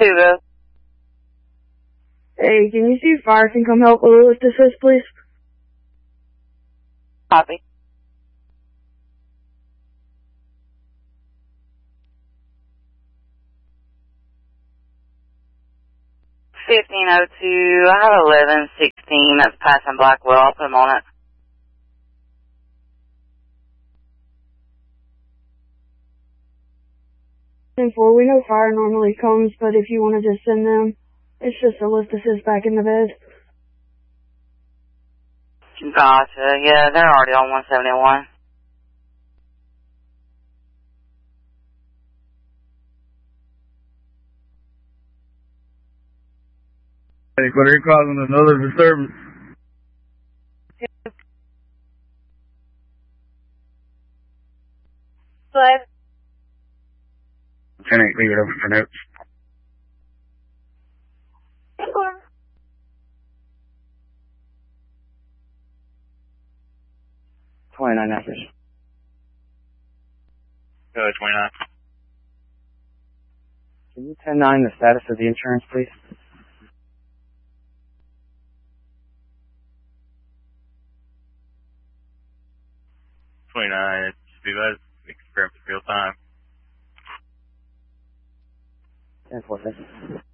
Hugo. Hey, can you see if fire can come help with lift assist, please? Copy. $15.02. I have 1116. That's passing Blackwell. I'll put him on it. And 4, we know fire normally comes, but if you want to just send them, it's just a lift assist back in the bed. Gotcha. Yeah, they're already on 171. Hey, but are you causing another disturbance? What? 10-8, leave it open for notes. $29 average. Go ahead, 29. Can you 10-9 the status of the insurance, please? It's experiment real time. 10-4, thank you.